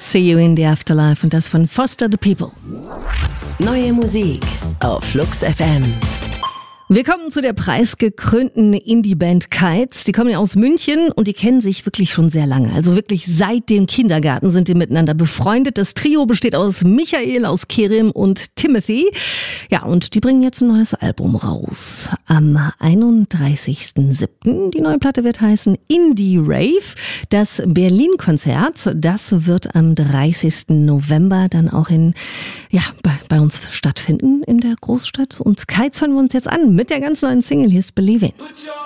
See You in the Afterlife und das von Foster the People. Neue Musik auf Flux FM. Wir kommen zu der preisgekrönten Indie-Band Kites. Die kommen ja aus München und die kennen sich wirklich schon sehr lange. Also wirklich seit dem Kindergarten sind die miteinander befreundet. Das Trio besteht aus Michael, aus Kerim und Timothy. Ja, und die bringen jetzt ein neues Album raus. Am 31.07. Die neue Platte wird heißen Indie Rave. Das Berlin-Konzert, das wird am 30. November dann auch bei uns stattfinden in der Großstadt. Und Kites hören wir uns jetzt an mit der ganz neuen Single, hier ist Believe In.